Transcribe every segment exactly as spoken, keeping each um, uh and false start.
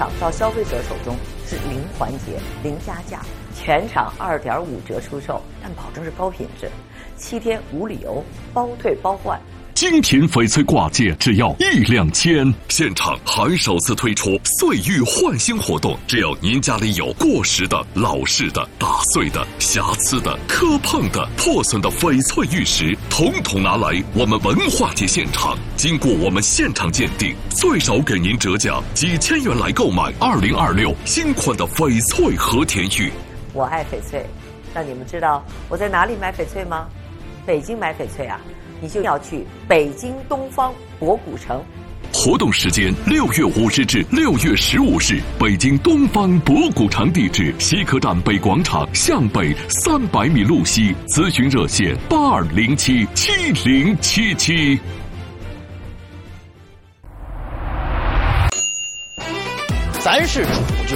厂到消费者手中是零环节、零加价，全场二点五折出售，但保证是高品质，七天无理由，包退包换。 精品翡翠挂件只要一两千，现场还首次推出岁玉焕新活动，只要您家里有过时的、老式的、打碎的、瑕疵的、磕碰的、破损的翡翠玉石，统统拿来我们文化节现场，经过我们现场鉴定，最少给您折价几千元来购买二零二六新款的翡翠和田玉。 我爱翡翠，那你们知道我在哪里买翡翠吗？北京买翡翠啊，你就要去北京东方博古城。 活动时间六月五日至六月十五日，北京东方博古城，地址西客站北广场向北三百米路西，咨询热线八二零七七零七七。 咱是主角。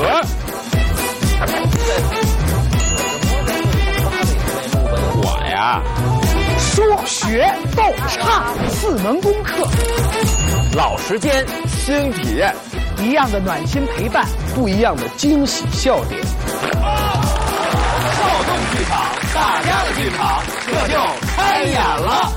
我呀， 说学逗唱四门功课， 老时间新体验， 一样的暖心陪伴， 不一样的惊喜笑点。 少动剧场，大家的剧场，这就开演了。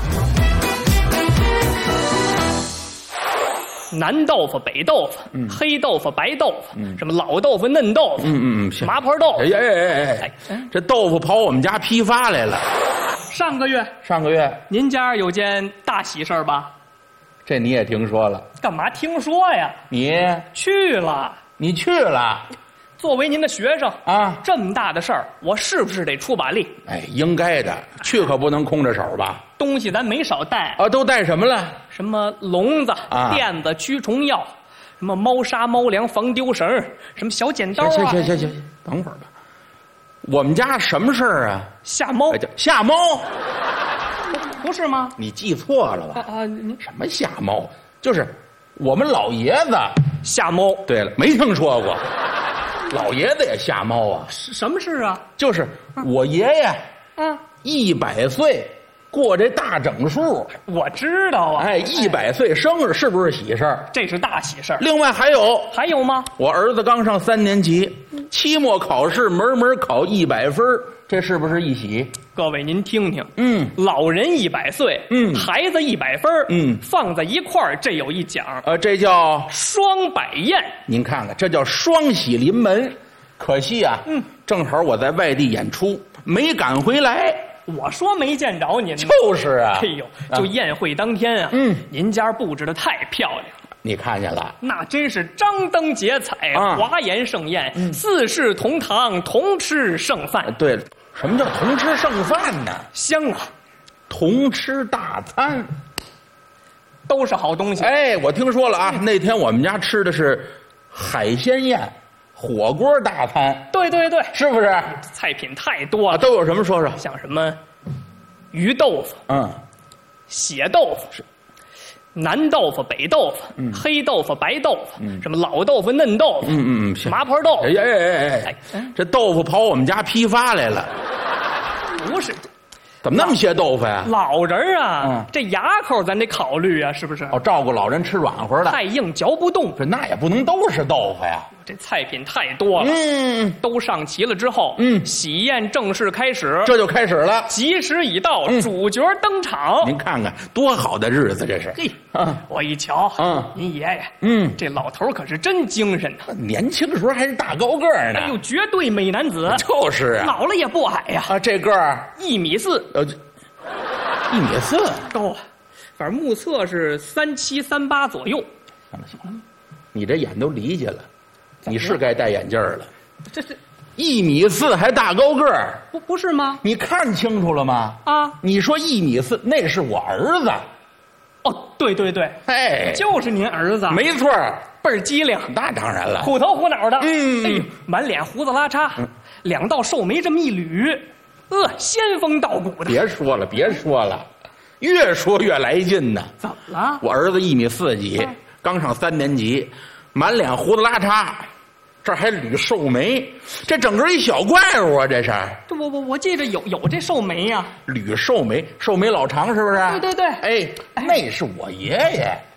南豆腐、北豆腐、嗯、黑豆腐、白豆腐，嗯、什么老豆腐、嫩豆腐， 嗯嗯， 麻婆豆腐。 哎哎哎哎，这豆腐跑我们家批发来了。 上个月， 上个月， 您家有件大喜事儿吧？ 这你也听说了？ 干嘛听说呀？ 你去了？ 你去了？ 作为您的学生啊， 这么大的事儿，我是不是得出把力？ 哎，应该的，去可不能空着手吧？ 东西咱没少带啊，都带什么了？ 什么笼子、 啊、 垫子、驱虫药，什么猫砂、猫粮、防丢绳，什么小剪刀啊。 行行行行，等会儿吧。我们家什么事儿啊？ 下猫。 哎、下猫？ 不是吗？ 你记错了吧？ 啊啊！ 什么下猫？就是我们老爷子下猫。 对了，没听说过。老爷子也下猫啊？ 什么事啊？ 就是我爷爷， 啊， 一百岁过这大整数。 我知道啊。 哎，一百岁生日是不是喜事儿？ 这是大喜事儿。 另外还有， 还有吗？ 我儿子刚上三年级，期末考试门门考一百分，这是不是一喜？ 各位您听听， 嗯， 老人一百岁， 嗯， 孩子一百分， 嗯， 放在一块儿，这有一奖， 呃，这叫双百宴。 您看看，这叫双喜临门。可惜啊， 嗯， 正好我在外地演出，没赶回来。 我说没见着您， 就是啊。 哎呦，就宴会当天啊， 嗯， 您家布置的太漂亮了。 你看见了？ 那真是张灯结彩， 啊、 华颜盛宴， 嗯、 四世同堂，同吃剩饭。 对了，什么叫同吃剩饭呢？ 香啊！ 同吃大餐， 都是好东西。 哎，我听说了啊，嗯、那天我们家吃的是海鲜宴。火锅大餐， 对对对， 是不是？ 菜品太多了， 啊、都有什么说说？ 像什么鱼豆腐， 嗯， 血豆腐， 是南豆腐、北豆腐， 嗯、 黑豆腐、白豆腐， 嗯、 什么老豆腐、嫩豆腐， 嗯嗯嗯， 麻婆豆腐。 哎哎哎哎哎，这豆腐跑我们家批发来了， 不是。 怎么那么些豆腐呀？ 老人啊， 嗯、 这牙口咱得考虑啊，是不是？ 哦，照顾老人吃软和的， 太硬嚼不动。 这那也不能都是豆腐呀。 这菜品太多了， 嗯， 都上齐了之后， 嗯， 喜宴正式开始， 这就开始了。 吉时已到，嗯、主角登场。 您看看多好的日子，这是。 嘿， 啊、 我一瞧， 嗯， 您爷爷， 嗯， 这老头可是真精神呐， 年轻时候还是大高个儿呢。 哎呦，绝对美男子。 就是啊， 老了也不矮呀。 啊，这个儿一米四。 呃。一米四高啊，反正目测是三七三八左右。 行了行了，你这眼都离下了，你是该戴眼镜了。 这是一米四还大高个儿， 不不是吗？ 你看清楚了吗？ 啊， 你说一米四，那是我儿子。 哦，对对对， 哎， 就是您儿子， 没错， 倍儿机灵。 那当然了， 虎头虎脑的。 嗯， 哎呦，满脸胡子拉碴，嗯、两道瘦眉这么一捋。呃，仙风道骨的。 别说了，别说了，越说越来劲呢。 怎么了？ 我儿子一米四几，啊、刚上三年级，满脸胡子拉碴，这还捋瘦眉，这整个一小怪物啊！这是。 这我我我记着有有这瘦眉呀、 啊。捋瘦眉，瘦眉老长是不是？ 对对对。 哎，那是我爷爷。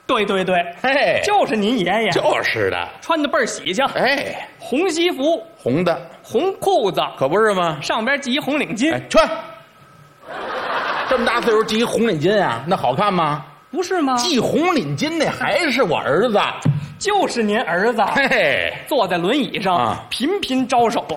对对对， 嘿， 就是您爷爷， 就是的， 穿的倍儿喜庆， 哎， 红西服， 红的， 红裤子， 可不是吗？ 上边系一红领巾， 哎，穿，这么大岁数系一红领巾啊，那好看吗？ 不是吗？ 系红领巾那还是我儿子， 就是您儿子， 嘿嘿， 坐在轮椅上， 啊频频招手。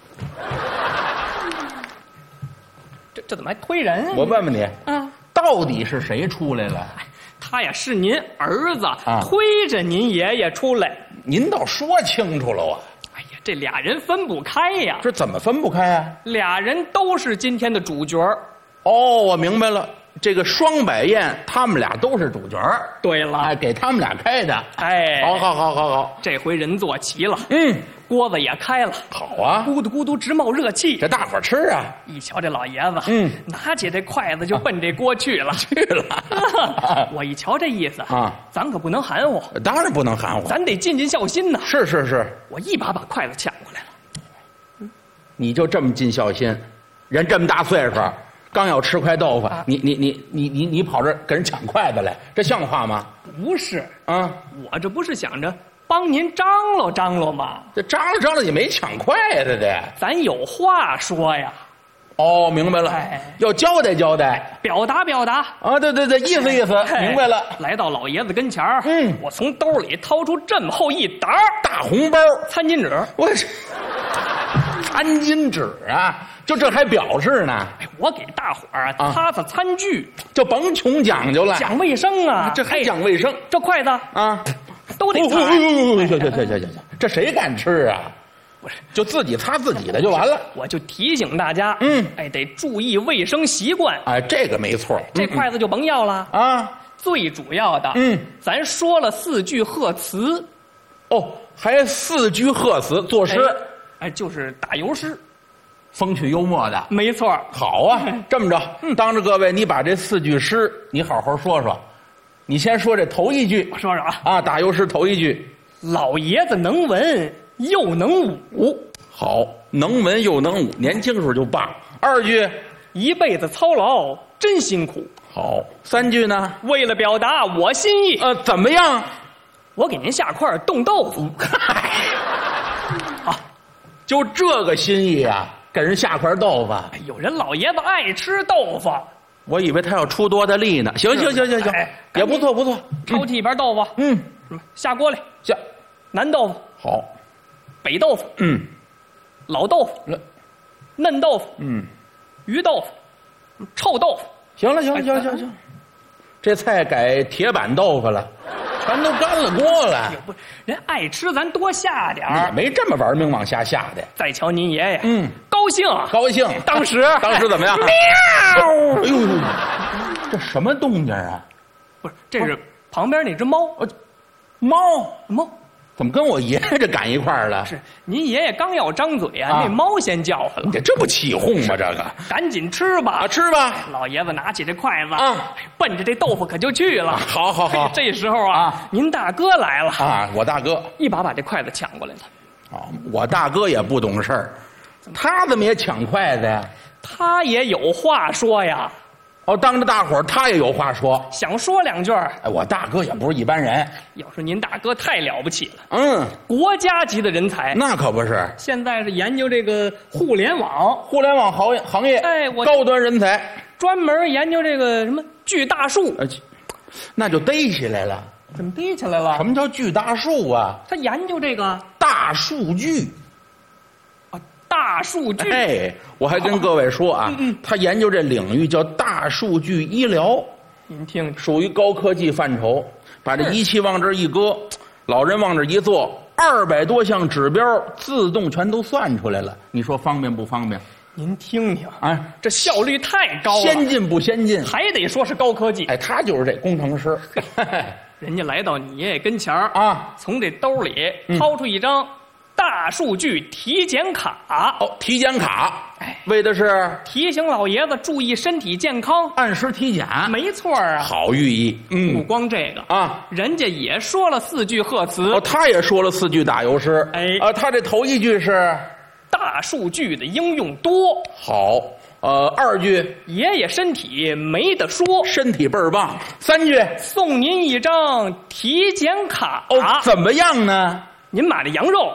这这怎么还推人啊？ 我问问你， 啊， 到底是谁出来了？ 他呀是您儿子、 啊推着您爷爷出来。 您倒说清楚了啊！ 哎呀，这俩人分不开呀， 这怎么分不开啊？ 俩人都是今天的主角。 哦，我明白了，这个双百宴，他们俩都是主角。 对了， 哎，给他们俩开的。 哎， 好，好，好，好，好。 这回人坐齐了， 嗯， 锅子也开了， 好啊， 咕嘟咕嘟直冒热气。 这大伙儿吃啊， 一瞧这老爷子， 嗯， 拿起这筷子就奔这锅去了。 去了。 我一瞧这意思啊， 咱可不能含糊， 当然不能含糊。 咱得尽尽孝心呐。 是是是， 我一把把筷子抢过来了。 你就这么尽孝心，人这么大岁数，刚要吃块豆腐， 啊你你你你你你跑这儿给人抢筷子来，这像话吗？ 不是， 啊， 我这不是想着帮您张罗张罗吗？ 这张罗张罗也没抢筷子的。 咱有话说呀， 哦，明白了， 哎要交代交代表达表达。 啊！对对对，意思意思， 哎明白了。 来到老爷子跟前儿， 嗯我从兜里掏出这么厚一沓儿大红包， 餐巾纸， 我这餐巾纸啊，就这还表示呢， 哎，我给大伙儿啊擦擦餐具， 就甭穷讲究了。 讲卫生啊。 这还哎讲卫生这筷子啊？ 都得擦。 哦行行行行行行，这谁敢吃啊？ 不是， 就自己擦自己的就完了。 我就提醒大家， 嗯哎，得注意卫生习惯。 哎，这个没错。 这筷子就甭要了。 啊， 最主要的， 嗯， 咱说了四句贺词， 哦，还四句贺词作诗， 哎，就是打油诗， 风趣幽默的。 没错。 好啊，这么着，当着各位，你把这四句诗你好好说说。你先说这头一句我说说啊， 啊，打油诗头一句。 老爷子能文又能武， 好，能文又能武，年轻时候就棒。二句， 一辈子操劳真辛苦。 好，三句呢？ 为了表达我心意， 呃，怎么样？ 我给您下块冻豆腐。 啊，就这个心意啊，给人下块豆腐。 哎有人老爷子爱吃豆腐， 我以为他要出多大力呢。行行行行行， 哎也不错不错。 抽屉一盘豆腐， 嗯， 下锅里， 下南豆腐、 好， 北豆腐、 嗯， 老豆腐、 那嫩豆腐、 嗯， 鱼豆腐、臭豆腐。 行了行了行了行了行了，这菜改铁板豆腐了，全都干了锅了。 不，人爱吃，咱多下点也儿。 没这么玩命往下下的。 再瞧您爷爷， 嗯， 高兴， 高兴。 当时当时怎么样？ 喵！ 哎呦，这什么动静啊？ 不是，这是旁边那只猫， 呃，猫猫怎么跟我爷爷这赶一块儿了？ 是您爷爷刚要张嘴啊， 啊那猫先叫唤了你，这不起哄吗？这个赶紧吃吧啊，。吃吧。 老爷子拿起这筷子啊哎奔着这豆腐可就去了。 好好好这时候啊， 啊您大哥来了， 啊，我大哥一把把这筷子抢过来了。 啊，我大哥也不懂事儿，他怎么也抢筷子呀？ 他也有话说呀， 哦，当着大伙儿他也有话说。 想说两句儿。 哎，我大哥也不是一般人。 要说您大哥太了不起了， 嗯， 国家级的人才。 那可不是。 现在是研究这个互联网， 互联网行业行业， 哎我高端人才， 专门研究这个什么巨大树。 呃，那就逮起来了。 怎么逮起来了？ 什么叫巨大数啊？ 他研究这个大数据。 啊，大数据。 哎，我还跟各位说啊，他研究这领域叫大数据医疗， 您听听， 属于高科技范畴。把这仪器往这一搁，老人往这一坐，二百多项指标自动全都算出来了。你说方便不方便？ 您听听， 啊， 这效率太高了， 先进不先进？ 还得说是高科技。 哎，他就是这工程师。 人家来到你爷爷跟前儿啊， 从这兜里掏出一张大数据体检卡， 哦，体检卡， 哎为的是提醒老爷子注意身体健康。 按时体检， 没错儿啊， 好寓意。 不嗯光这个， 啊， 人家也说了四句贺词。 哦，他也说了四句打油诗。 哎啊，他这头一句是大数据的应用多， 好， 呃，二句爷爷身体没得说， 身体倍儿棒。三句送您一张体检卡。 哦，怎么样呢？ 您买的羊肉